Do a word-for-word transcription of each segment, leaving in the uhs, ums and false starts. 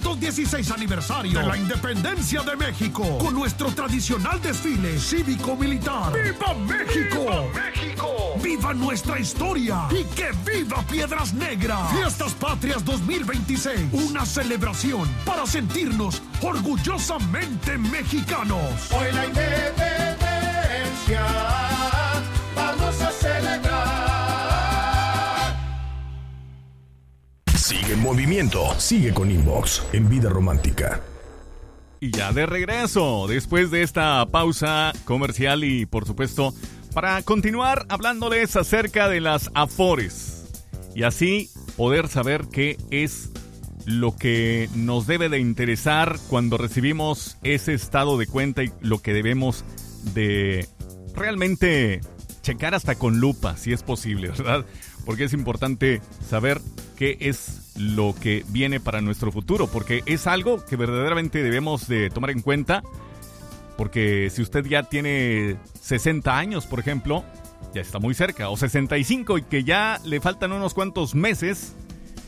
quinientos dieciséis aniversario de la Independencia de México, con nuestro tradicional desfile cívico-militar. ¡Viva México! ¡Viva México! ¡Viva nuestra historia! ¡Y que viva Piedras Negras! Fiestas Patrias dos mil veintiséis, una celebración para sentirnos orgullosamente mexicanos. Hoy la independencia vamos a celebrar. Sigue en movimiento, sigue con Inbox en Vida Romántica. Y ya de regreso, después de esta pausa comercial y por supuesto para continuar hablándoles acerca de las Afores y así poder saber qué es lo que nos debe de interesar cuando recibimos ese estado de cuenta y lo que debemos de realmente checar hasta con lupa, si es posible, ¿verdad? Porque es importante saber qué es lo que viene para nuestro futuro, porque es algo que verdaderamente debemos de tomar en cuenta, porque si usted ya tiene sesenta años, por ejemplo, ya está muy cerca, o sesenta y cinco y que ya le faltan unos cuantos meses,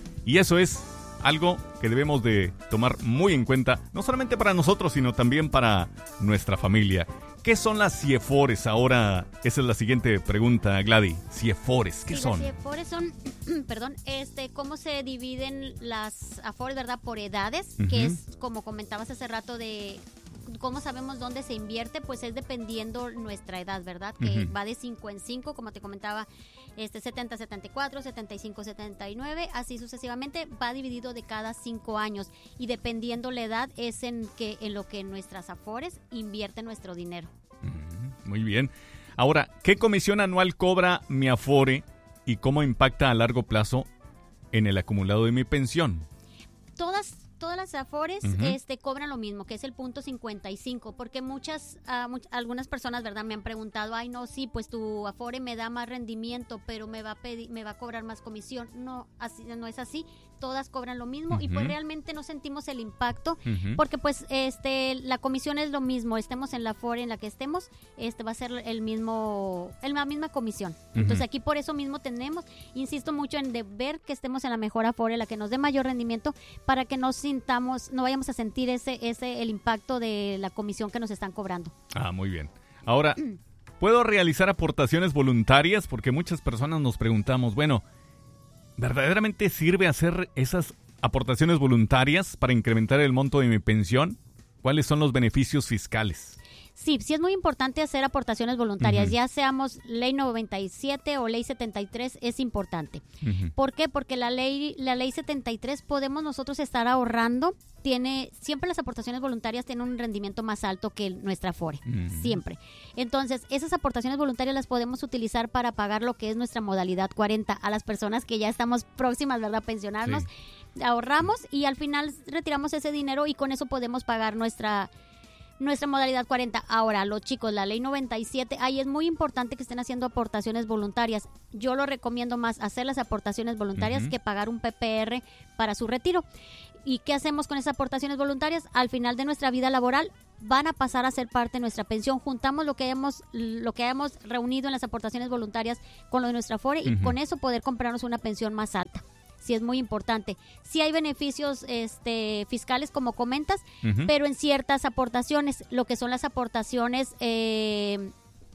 y eso es algo que debemos de tomar muy en cuenta, no solamente para nosotros, sino también para nuestra familia. ¿Qué son las CIEFORES? Ahora, esa es la siguiente pregunta, Gladys. CIEFORES, ¿qué sí, son? Las CIEFORES son, perdón, este, cómo se dividen las Afores, ¿verdad? Por edades, uh-huh. que es, como comentabas hace rato, de cómo sabemos dónde se invierte, pues es dependiendo nuestra edad, ¿verdad? Que uh-huh. va de cinco en cinco, como te comentaba, este setenta a setenta y cuatro, setenta y cinco a setenta y nueve, así sucesivamente, va dividido de cada cinco años y dependiendo la edad es en que en lo que nuestras Afores invierte nuestro dinero. Uh-huh. Muy bien. Ahora, ¿qué comisión anual cobra mi Afore y cómo impacta a largo plazo en el acumulado de mi pensión? Todas Todas las Afores uh-huh. este, cobran lo mismo, que es el punto cincuenta y cinco, porque muchas, uh, much, algunas personas, ¿verdad?, me han preguntado, ay, no, sí, pues tu Afore me da más rendimiento, pero me va a pedir, me va a cobrar más comisión. No, así, no es así, todas cobran lo mismo uh-huh. y pues realmente no sentimos el impacto, uh-huh. porque pues este la comisión es lo mismo, estemos en la Afore en la que estemos, este va a ser el mismo, el, la misma comisión. Uh-huh. Entonces aquí por eso mismo tenemos, insisto mucho en de ver que estemos en la mejor Afore, la que nos dé mayor rendimiento, para que nos sintamos, no vayamos a sentir ese, ese el impacto de la comisión que nos están cobrando. Ah, muy bien. Ahora, ¿puedo realizar aportaciones voluntarias? Porque muchas personas nos preguntamos, bueno, ¿verdaderamente sirve hacer esas aportaciones voluntarias para incrementar el monto de mi pensión? ¿Cuáles son los beneficios fiscales? Sí, sí es muy importante hacer aportaciones voluntarias, uh-huh. ya seamos ley noventa y siete o ley setenta y tres, es importante. Uh-huh. ¿Por qué? Porque la ley la ley setenta y tres podemos nosotros estar ahorrando, tiene siempre las aportaciones voluntarias tienen un rendimiento más alto que nuestra Afore, uh-huh. siempre. Entonces, esas aportaciones voluntarias las podemos utilizar para pagar lo que es nuestra modalidad cuarenta a las personas que ya estamos próximas, ¿verdad?, a pensionarnos. Sí. Ahorramos y al final retiramos ese dinero y con eso podemos pagar nuestra Nuestra modalidad cuarenta. Ahora, los chicos, la ley noventa y siete, ahí es muy importante que estén haciendo aportaciones voluntarias. Yo lo recomiendo más hacer las aportaciones voluntarias uh-huh. que pagar un P P R para su retiro. ¿Y qué hacemos con esas aportaciones voluntarias? Al final de nuestra vida laboral van a pasar a ser parte de nuestra pensión. Juntamos lo que hemos, lo que hemos reunido en las aportaciones voluntarias con lo de nuestra Afore uh-huh. y con eso poder comprarnos una pensión más alta. Sí, es muy importante. Sí hay beneficios este, fiscales, como comentas, uh-huh. pero en ciertas aportaciones, lo que son las aportaciones eh,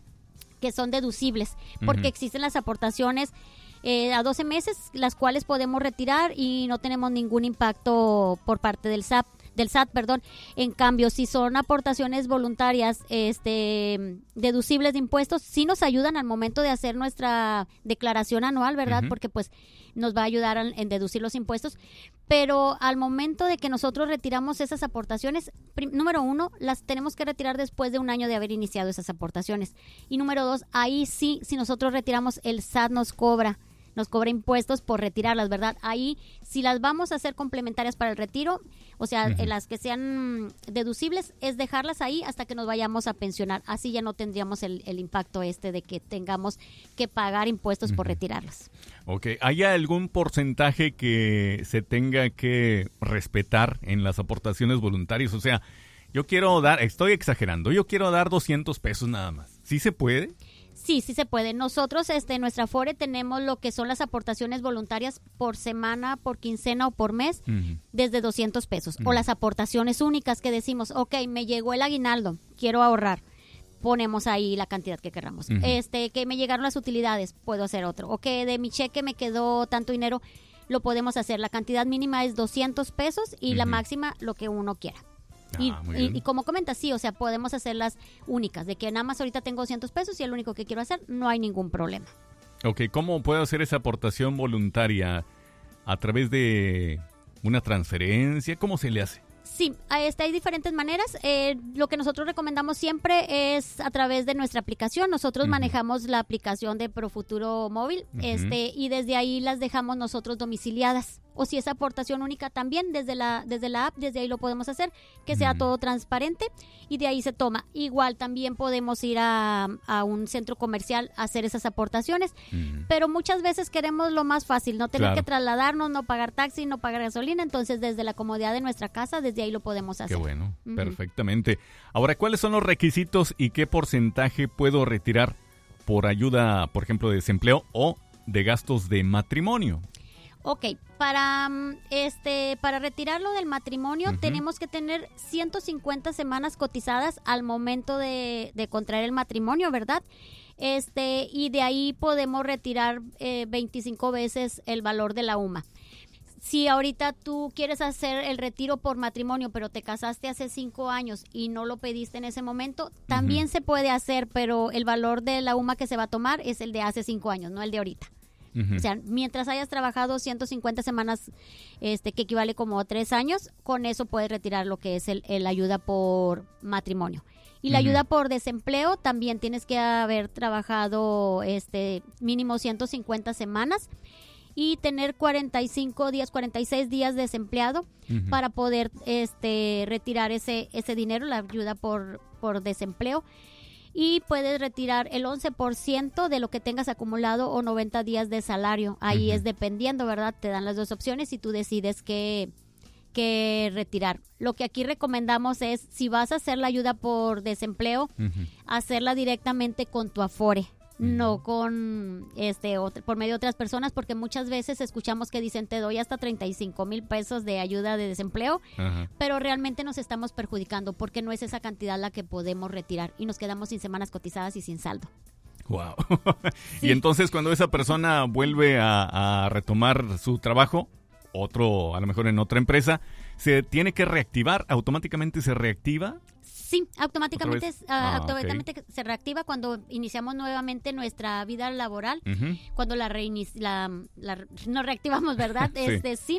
que son deducibles, porque uh-huh. existen las aportaciones eh, a doce meses, las cuales podemos retirar y no tenemos ningún impacto por parte del S A T. del S A T, perdón. En cambio, si son aportaciones voluntarias este deducibles de impuestos, sí nos ayudan al momento de hacer nuestra declaración anual, ¿verdad? Uh-huh. Porque pues nos va a ayudar en, en deducir los impuestos, pero al momento de que nosotros retiramos esas aportaciones, prim- número uno, las tenemos que retirar después de un año de haber iniciado esas aportaciones. Y número dos, ahí sí, si nosotros retiramos, el S A T nos cobra nos cobra impuestos por retirarlas, ¿verdad? Ahí, si las vamos a hacer complementarias para el retiro, o sea, uh-huh. las que sean deducibles, es dejarlas ahí hasta que nos vayamos a pensionar. Así ya no tendríamos el, el impacto este de que tengamos que pagar impuestos uh-huh. por retirarlas. Ok, ¿hay algún porcentaje que se tenga que respetar en las aportaciones voluntarias? O sea, yo quiero dar, estoy exagerando, yo quiero dar doscientos pesos nada más. ¿Sí se puede? Sí, sí se puede. Nosotros, este, en nuestra Afore tenemos lo que son las aportaciones voluntarias por semana, por quincena o por mes, uh-huh. desde doscientos pesos. Uh-huh. O las aportaciones únicas que decimos, ok, me llegó el aguinaldo, quiero ahorrar. Ponemos ahí la cantidad que queramos. Uh-huh. Este, que me llegaron las utilidades, puedo hacer otro. O que de mi cheque me quedó tanto dinero, lo podemos hacer. La cantidad mínima es doscientos pesos y uh-huh. la máxima lo que uno quiera. Y, ah, y, y como comentas, sí, o sea, podemos hacerlas únicas, de que nada más ahorita tengo doscientos pesos y es lo único que quiero hacer, no hay ningún problema. Ok, ¿cómo puedo hacer esa aportación voluntaria? ¿A través de una transferencia? ¿Cómo se le hace? Sí, este, hay diferentes maneras. Eh, lo que nosotros recomendamos siempre es a través de nuestra aplicación. Nosotros uh-huh. manejamos la aplicación de Profuturo Móvil uh-huh. este, y desde ahí las dejamos nosotros domiciliadas. O si es aportación única también, desde la desde la app, desde ahí lo podemos hacer, que sea uh-huh. todo transparente y de ahí se toma. Igual también podemos ir a, a un centro comercial a hacer esas aportaciones, uh-huh. pero muchas veces queremos lo más fácil, no tener claro. que trasladarnos, no pagar taxi, no pagar gasolina, entonces desde la comodidad de nuestra casa, desde ahí lo podemos hacer. Qué bueno, uh-huh. perfectamente. Ahora, ¿cuáles son los requisitos y qué porcentaje puedo retirar por ayuda, por ejemplo, de desempleo o de gastos de matrimonio? Ok, para este para retirarlo del matrimonio uh-huh. tenemos que tener ciento cincuenta semanas cotizadas al momento de, de contraer el matrimonio, ¿verdad? Este y de ahí podemos retirar eh, veinticinco veces el valor de la U M A. Si ahorita tú quieres hacer el retiro por matrimonio, pero te casaste hace cinco años y no lo pediste en ese momento, también uh-huh. se puede hacer, pero el valor de la U M A que se va a tomar es el de hace cinco años, no el de ahorita. Uh-huh. O sea, mientras hayas trabajado ciento cincuenta semanas, este, que equivale como a tres años, con eso puedes retirar lo que es el, el ayuda por matrimonio. Y la uh-huh. ayuda por desempleo también tienes que haber trabajado este mínimo ciento cincuenta semanas y tener cuarenta y cinco días, cuarenta y seis días desempleado uh-huh. para poder este retirar ese ese dinero, la ayuda por por desempleo. Y puedes retirar el once por ciento de lo que tengas acumulado o noventa días de salario. Ahí uh-huh. es dependiendo, ¿verdad? Te dan las dos opciones y tú decides qué, qué retirar. Lo que aquí recomendamos es, si vas a hacer la ayuda por desempleo, uh-huh. hacerla directamente con tu Afore. No con este otro, por medio de otras personas, porque muchas veces escuchamos que dicen te doy hasta treinta y cinco mil pesos de ayuda de desempleo, ajá. pero realmente nos estamos perjudicando porque no es esa cantidad la que podemos retirar y nos quedamos sin semanas cotizadas y sin saldo. Wow. Sí. Y entonces cuando esa persona vuelve a, a retomar su trabajo, otro, a lo mejor en otra empresa, ¿se tiene que reactivar? ¿Automáticamente se reactiva? Sí, automáticamente, uh, ah, automáticamente okay. se reactiva cuando iniciamos nuevamente nuestra vida laboral, uh-huh. cuando la, reinici- la, la nos reactivamos, ¿verdad? sí. Este sí.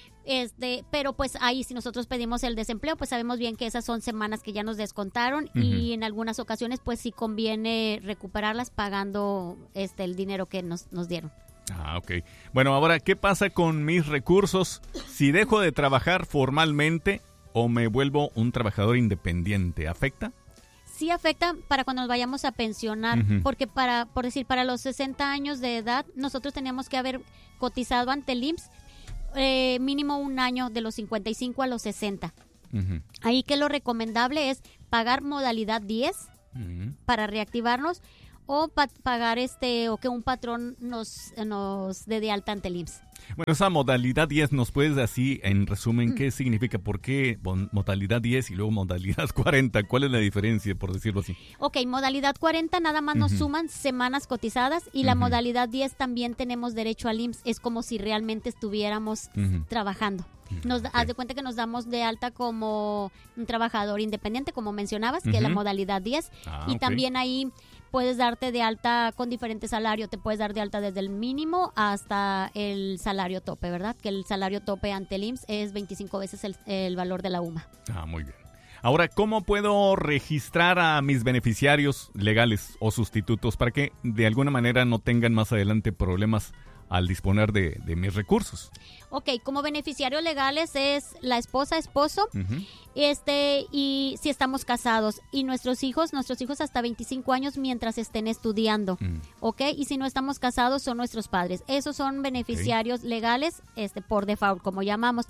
Este, pero pues ahí si nosotros pedimos el desempleo, pues sabemos bien que esas son semanas que ya nos descontaron uh-huh. y en algunas ocasiones pues sí conviene recuperarlas pagando este el dinero que nos, nos dieron. Ah, ok. Bueno, ahora, ¿qué pasa con mis recursos si dejo de trabajar formalmente o me vuelvo un trabajador independiente? ¿Afecta? Sí afecta para cuando nos vayamos a pensionar, uh-huh. porque para, por decir, para los sesenta años de edad, nosotros teníamos que haber cotizado ante el I M S S eh, mínimo un año de los cincuenta y cinco a los sesenta. Uh-huh. Ahí que lo recomendable es pagar modalidad diez uh-huh. para reactivarnos o pa- pagar este o que un patrón nos, nos dé de alta ante el I M S S. Bueno, esa modalidad diez, ¿nos puedes así, en resumen, qué significa? ¿Por qué modalidad diez y luego modalidad cuarenta? ¿Cuál es la diferencia, por decirlo así? Ok, modalidad cuarenta nada más uh-huh. nos suman semanas cotizadas y uh-huh. la modalidad diez también tenemos derecho al I M S S. Es como si realmente estuviéramos uh-huh. trabajando. Nos, okay. Haz de cuenta que nos damos de alta como un trabajador independiente, como mencionabas, uh-huh. que es la modalidad diez. Ah, y okay. también ahí puedes darte de alta con diferentes salarios. Te puedes dar de alta desde el mínimo hasta el salario tope, ¿verdad? Que el salario tope ante el I M S S es veinticinco veces el, el valor de la U M A. Ah, muy bien. Ahora, ¿cómo puedo registrar a mis beneficiarios legales o sustitutos para que de alguna manera no tengan más adelante problemas al disponer de, de mis recursos? Ok, como beneficiarios legales es la esposa, esposo, uh-huh. este y si estamos casados y nuestros hijos, nuestros hijos hasta veinticinco años mientras estén estudiando, uh-huh. ok, y si no estamos casados son nuestros padres. Esos son beneficiarios okay. legales, este por default, como llamamos.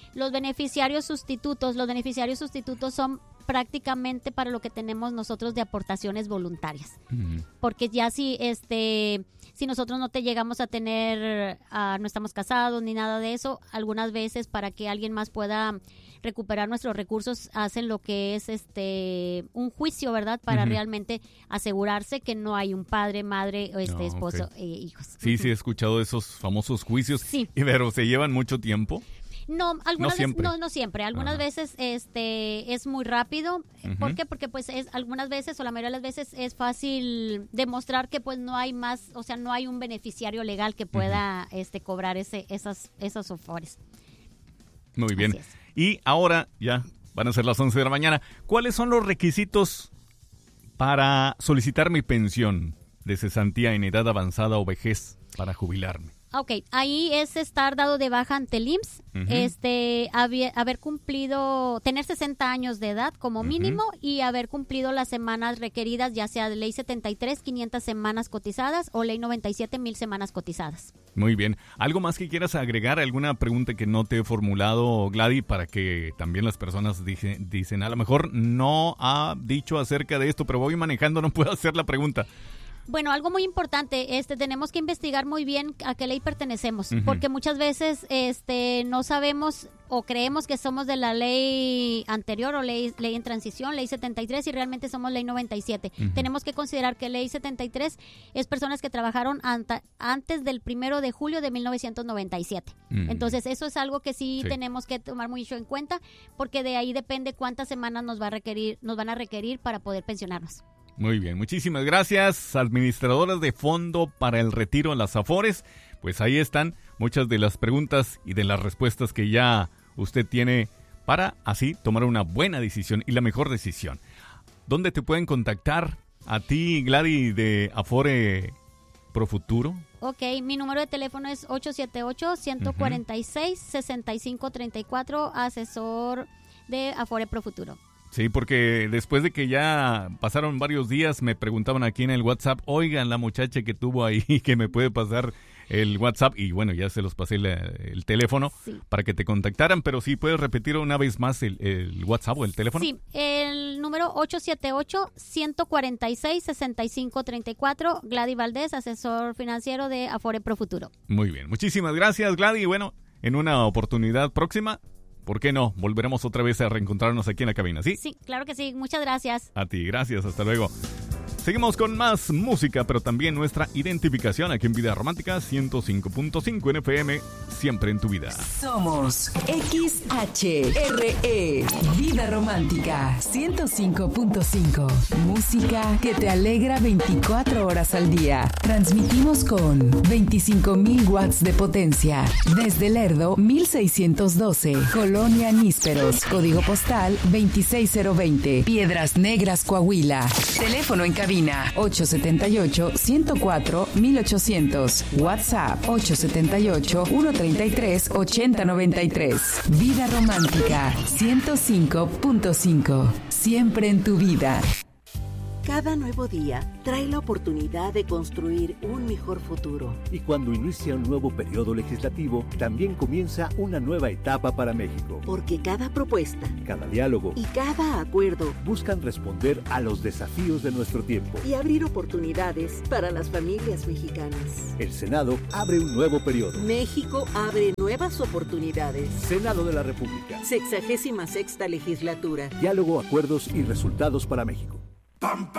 Los beneficiarios sustitutos, los beneficiarios sustitutos son prácticamente para lo que tenemos nosotros de aportaciones voluntarias. Uh-huh. Porque ya si este si nosotros no te llegamos a tener, uh, no estamos casados ni nada de eso, algunas veces para que alguien más pueda recuperar nuestros recursos hacen lo que es este un juicio, ¿verdad? Para uh-huh. realmente asegurarse que no hay un padre, madre, este no, esposo e okay. eh, hijos. Sí, uh-huh. sí he escuchado de esos famosos juicios. Sí. Pero ¿se llevan mucho tiempo? No, algunas no siempre. Veces, no, no siempre. Algunas Ajá. veces este es muy rápido. Uh-huh. ¿Por qué? Porque pues es algunas veces o la mayoría de las veces es fácil demostrar que pues no hay más, o sea, no hay un beneficiario legal que pueda uh-huh. este cobrar ese esas esos afores. Muy bien. Y ahora ya van a ser las once de la mañana. ¿Cuáles son los requisitos para solicitar mi pensión de cesantía en edad avanzada o vejez para jubilarme? Ok, ahí es estar dado de baja ante el I M S, uh-huh. este, haber, haber cumplido, tener sesenta años de edad como mínimo uh-huh. y haber cumplido las semanas requeridas, ya sea de ley setenta y tres, quinientas semanas cotizadas o ley noventa y siete, mil semanas cotizadas. Muy bien. ¿Algo más que quieras agregar? ¿Alguna pregunta que no te he formulado, Gladys, para que también las personas dice, dicen, a lo mejor no ha dicho acerca de esto, pero voy manejando, no puedo hacer la pregunta? Bueno, algo muy importante, este, tenemos que investigar muy bien a qué ley pertenecemos, uh-huh. porque muchas veces este, no sabemos o creemos que somos de la ley anterior o ley, ley en transición, ley setenta y tres, y realmente somos ley noventa y siete. Uh-huh. Tenemos que considerar que ley setenta y tres es personas que trabajaron anta, antes del primero de julio de mil novecientos noventa y siete. Uh-huh. Entonces, eso es algo que sí, sí tenemos que tomar mucho en cuenta, porque de ahí depende cuántas semanas nos va a requerir, nos van a requerir para poder pensionarnos. Muy bien, muchísimas gracias, administradoras de fondo para el retiro en las Afores. Pues ahí están muchas de las preguntas y de las respuestas que ya usted tiene para así tomar una buena decisión y la mejor decisión. ¿Dónde te pueden contactar a ti, Gladys, de Afore Profuturo? Ok, mi número de teléfono es ocho siete ocho, uno cuatro seis, seis cinco tres cuatro, asesor de Afore Profuturo. Sí, porque después de que ya pasaron varios días, me preguntaban aquí en el WhatsApp, oigan, la muchacha que tuvo ahí, que me puede pasar el WhatsApp, y bueno, ya se los pasé el, el teléfono sí. para que te contactaran, pero sí, ¿puedes repetir una vez más el, el WhatsApp o el teléfono? Sí, el número ocho siete ocho, uno cuatro seis, seis cinco tres cuatro, Gladys Valdés, asesor financiero de Afore Profuturo. Muy bien, muchísimas gracias, Gladys, y bueno, en una oportunidad próxima, ¿por qué no? Volveremos otra vez a reencontrarnos aquí en la cabina, ¿sí? Sí, claro que sí. Muchas gracias. A ti, gracias. Hasta luego. Seguimos con más música, pero también nuestra identificación aquí en Vida Romántica ciento cinco punto cinco en F M, siempre en tu vida. Somos X H R E, Vida Romántica ciento cinco punto cinco. Música que te alegra veinticuatro horas al día. Transmitimos con veinticinco mil watts de potencia. Desde Lerdo, mil seiscientos doce. Colonia Nísperos. Código postal veintiséis cero veinte. Piedras Negras, Coahuila. Teléfono en cabina ocho siete ocho, uno cuatro, mil ochocientos. WhatsApp ocho siete ocho, uno tres tres, ocho cero nueve tres. Vida Romántica ciento cinco punto cinco. Siempre en tu vida. Cada nuevo día trae la oportunidad de construir un mejor futuro. Y cuando inicia un nuevo periodo legislativo, también comienza una nueva etapa para México. Porque cada propuesta, cada diálogo y cada acuerdo buscan responder a los desafíos de nuestro tiempo y abrir oportunidades para las familias mexicanas. El Senado abre un nuevo periodo. México abre nuevas oportunidades. Senado de la República. Sexagésima sexta legislatura. Diálogo, acuerdos y resultados para México. Pam, pam.